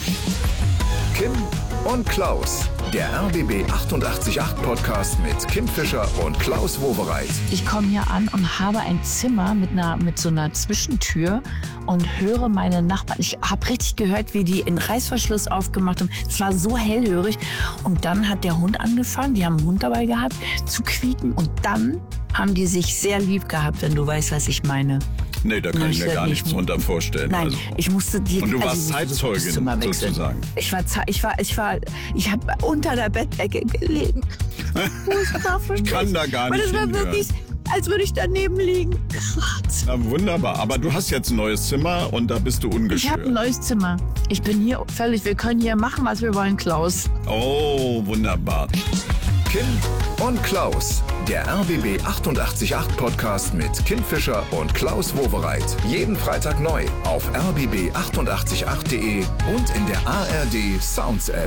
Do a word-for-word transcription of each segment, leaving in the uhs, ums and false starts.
Kim und Klaus, der R B B achtundachtzig Komma acht Podcast mit Kim Fischer und Klaus Wowereit. Ich komme hier an und habe ein Zimmer mit, einer, mit so einer Zwischentür und höre meine Nachbarn. Ich habe richtig gehört, wie die den Reißverschluss aufgemacht haben. Es war so hellhörig. Und dann hat der Hund angefangen, die haben einen Hund dabei gehabt, zu quieken. Und dann haben die sich sehr lieb gehabt, wenn du weißt, was ich meine. Nee, da kann ich mir gar nichts drunter vorstellen. Nein, also. ich musste die. Und du also warst Zeitzeugin sozusagen. Ich war, ich war, ich war, ich habe unter der Bettdecke gelegen. Ich kann da gar nicht Das war wirklich, als würde ich daneben liegen. Na, wunderbar, aber du hast jetzt ein neues Zimmer und da bist du ungestört. Ich habe ein neues Zimmer. Ich bin hier völlig, wir können hier machen, was wir wollen, Klaus. Oh, wunderbar. Kim und Klaus, der R B B achtundachtzig Komma acht Podcast mit Kim Fischer und Klaus Wowereit. Jeden Freitag neu auf r b b achtundachtzig Komma acht punkt de und in der A R D Sounds App.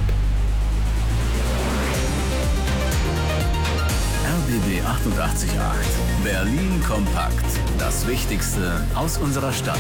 R B B achtundachtzig Komma acht. Berlin kompakt. Das Wichtigste aus unserer Stadt.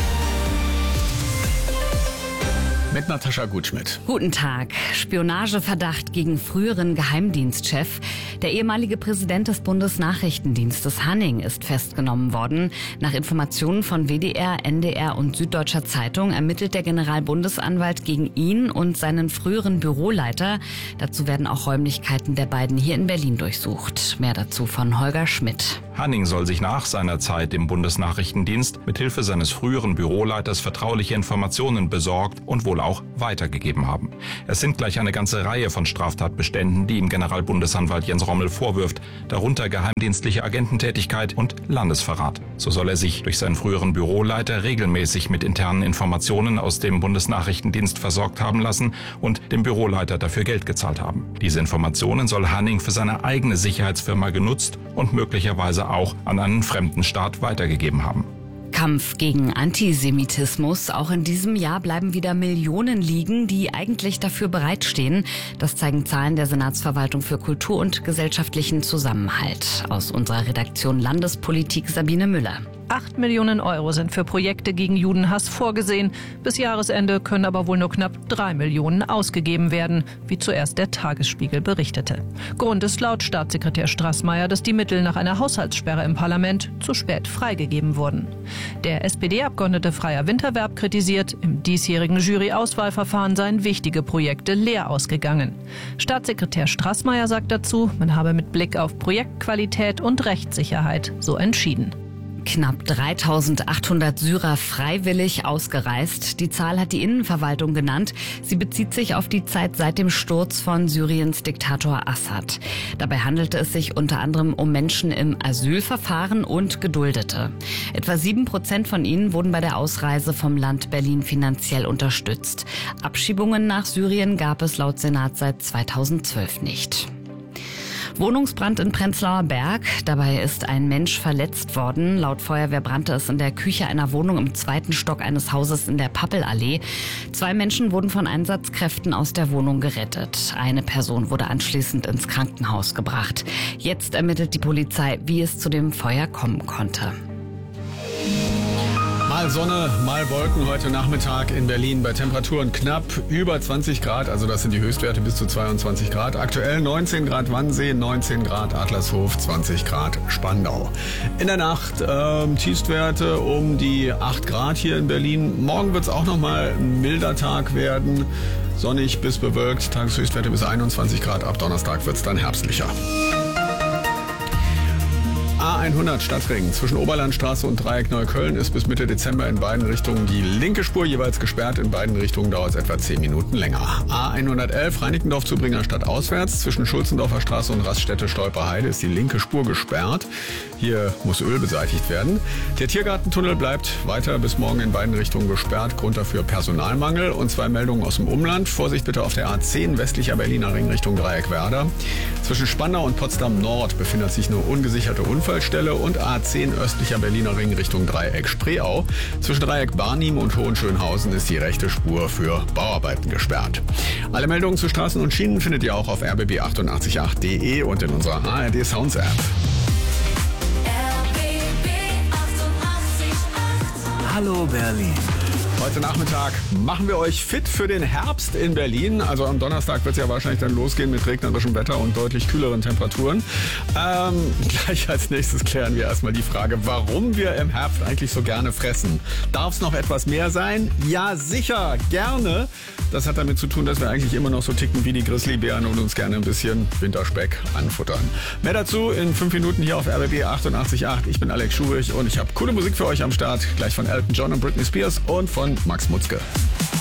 Mit Natascha Gutschmidt. Guten Tag. Spionageverdacht gegen früheren Geheimdienstchef. Der ehemalige Präsident des Bundesnachrichtendienstes Hanning ist festgenommen worden. Nach Informationen von W D R, N D R und Süddeutscher Zeitung ermittelt der Generalbundesanwalt gegen ihn und seinen früheren Büroleiter. Dazu werden auch Räumlichkeiten der beiden hier in Berlin durchsucht. Mehr dazu von Holger Schmidt. Hanning soll sich nach seiner Zeit im Bundesnachrichtendienst mithilfe seines früheren Büroleiters vertrauliche Informationen besorgt und wohl auch weitergegeben haben. Es sind gleich eine ganze Reihe von Straftatbeständen, die ihm Generalbundesanwalt Jens Rommel vorwirft, darunter geheimdienstliche Agententätigkeit und Landesverrat. So soll er sich durch seinen früheren Büroleiter regelmäßig mit internen Informationen aus dem Bundesnachrichtendienst versorgt haben lassen und dem Büroleiter dafür Geld gezahlt haben. Diese Informationen soll Hanning für seine eigene Sicherheitsfirma genutzt und möglicherweise auch an einen fremden Staat weitergegeben haben. Kampf gegen Antisemitismus. Auch in diesem Jahr bleiben wieder Millionen liegen, die eigentlich dafür bereitstehen. Das zeigen Zahlen der Senatsverwaltung für Kultur und gesellschaftlichen Zusammenhalt. Aus unserer Redaktion Landespolitik Sabine Müller. Acht Millionen Euro sind für Projekte gegen Judenhass vorgesehen. Bis Jahresende können aber wohl nur knapp drei Millionen ausgegeben werden, wie zuerst der Tagesspiegel berichtete. Grund ist laut Staatssekretär Straßmeier, dass die Mittel nach einer Haushaltssperre im Parlament zu spät freigegeben wurden. Der S P D-Abgeordnete Freier Winterwerb kritisiert, im diesjährigen Jury-Auswahlverfahren seien wichtige Projekte leer ausgegangen. Staatssekretär Straßmeier sagt dazu, man habe mit Blick auf Projektqualität und Rechtssicherheit so entschieden. Knapp dreitausendachthundert Syrer freiwillig ausgereist. Die Zahl hat die Innenverwaltung genannt. Sie bezieht sich auf die Zeit seit dem Sturz von Syriens Diktator Assad. Dabei handelte es sich unter anderem um Menschen im Asylverfahren und Geduldete. Etwa sieben Prozent von ihnen wurden bei der Ausreise vom Land Berlin finanziell unterstützt. Abschiebungen nach Syrien gab es laut Senat seit zweitausendzwölf nicht. Wohnungsbrand in Prenzlauer Berg. Dabei ist ein Mensch verletzt worden. Laut Feuerwehr brannte es in der Küche einer Wohnung im zweiten Stock eines Hauses in der Pappelallee. Zwei Menschen wurden von Einsatzkräften aus der Wohnung gerettet. Eine Person wurde anschließend ins Krankenhaus gebracht. Jetzt ermittelt die Polizei, wie es zu dem Feuer kommen konnte. Mal Sonne, mal Wolken heute Nachmittag in Berlin bei Temperaturen knapp über zwanzig Grad. Also das sind die Höchstwerte bis zu zweiundzwanzig Grad. Aktuell neunzehn Grad Wannsee, neunzehn Grad Adlershof, zwanzig Grad Spandau. In der Nacht ähm, Tiefstwerte um die acht Grad hier in Berlin. Morgen wird es auch nochmal ein milder Tag werden. Sonnig bis bewölkt, Tageshöchstwerte bis einundzwanzig Grad. Ab Donnerstag wird es dann herbstlicher. A hundert Stadtring zwischen Oberlandstraße und Dreieck Neukölln ist bis Mitte Dezember in beiden Richtungen die linke Spur jeweils gesperrt. In beiden Richtungen dauert es etwa zehn Minuten länger. A hundertelf Reinickendorf-Zubringer Stadt auswärts zwischen Schulzendorfer Straße und Raststätte Stolperheide ist die linke Spur gesperrt. Hier muss Öl beseitigt werden. Der Tiergartentunnel bleibt weiter bis morgen in beiden Richtungen gesperrt. Grund dafür Personalmangel und zwei Meldungen aus dem Umland. Vorsicht bitte auf der A zehn westlicher Berliner Ring Richtung Dreieck Werder. Zwischen Spandau und Potsdam Nord befindet sich eine ungesicherte Unfallstelle und A zehn östlicher Berliner Ring Richtung Dreieck Spreeau. Zwischen Dreieck Barnim und Hohenschönhausen ist die rechte Spur für Bauarbeiten gesperrt. Alle Meldungen zu Straßen und Schienen findet ihr auch auf r b b achtundachtzig Komma acht punkt de und in unserer A R D Sounds App. Hallo Berlin. Heute Nachmittag machen wir euch fit für den Herbst in Berlin. Also am Donnerstag wird es ja wahrscheinlich dann losgehen mit regnerischem Wetter und deutlich kühleren Temperaturen. Ähm, gleich als nächstes klären wir erstmal die Frage, warum wir im Herbst eigentlich so gerne fressen. Darf es noch etwas mehr sein? Ja, sicher, gerne. Das hat damit zu tun, dass wir eigentlich immer noch so ticken wie die Grizzlybären und uns gerne ein bisschen Winterspeck anfuttern. Mehr dazu in fünf Minuten hier auf R B B achtundachtzig Komma acht. Ich bin Alex Schurig und ich habe coole Musik für euch am Start. Gleich von Elton John und Britney Spears und von Max Mutzke.